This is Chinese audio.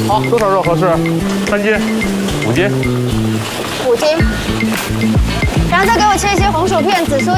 好，多少肉合适？3斤、5斤。 5斤，然后再给我切一些红薯片、紫苏